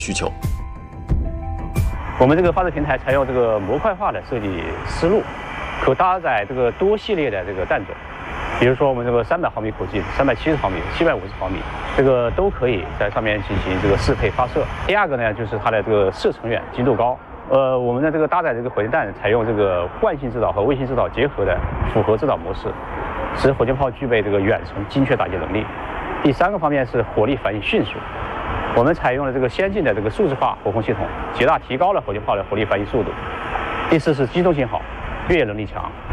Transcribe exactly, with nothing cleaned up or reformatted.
需求。 我们这个发射平台采用这个模块化的设计思路，可搭载这个多系列的这个弹种，比如说我们这个三百毫米口径、三百七十毫米、七百五十毫米，这个都可以在上面进行这个适配发射。第二个呢，就是它的这个射程远、精度高。呃，我们的这个搭载这个火箭弹采用这个惯性制导和卫星制导结合的复合制导模式，使火箭炮具备这个远程精确打击能力。第三个方面是火力反应迅速。我们采用了这个先进的这个数字化火控系统，极大提高了火箭炮的火力反应速度。第四是机动性好，越野能力强。